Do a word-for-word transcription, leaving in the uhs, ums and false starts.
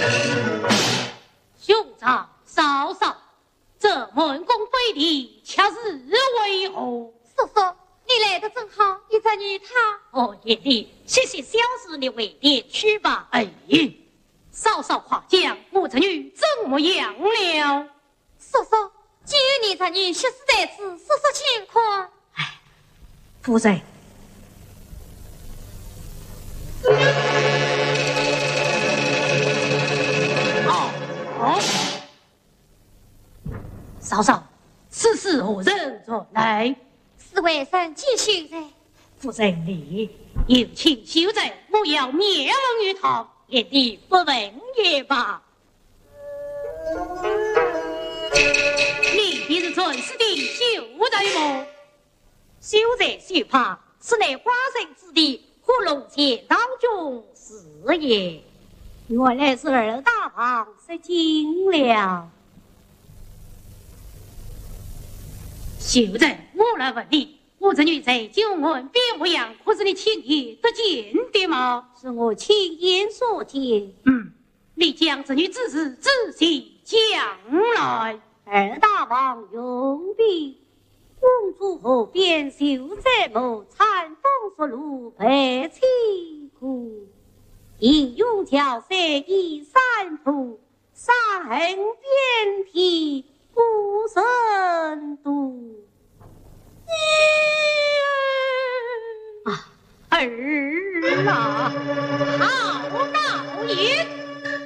兄长嫂嫂，这门宫飞离，恰是为何？ 叔叔，你来得正好，一侄女她…… 哦，爷弟，谢谢小事，你回殿去吧。哎，嫂嫂夸奖，我侄女怎么样了？ 叔叔，既然你侄女血死在此，说说情况。 哎，夫人。哦哦，嫂嫂，此事何人做来？ 是外甥继续在。 夫人你有请休在，我要面问于他，也的不问也罢。你便是准时的休在么？休在休怕，是乃花神之地，火龙剑当中是也。原来是二大王失惊了。休在，我来问你，我这女在九门边模样，可是你亲眼得见的吗？ 是我亲眼所见。 嗯，你将这女之事仔细讲来。 二大王用笔，公主河边秀在某残风拂路白起鼓，英勇桥山一山坡，山横边皮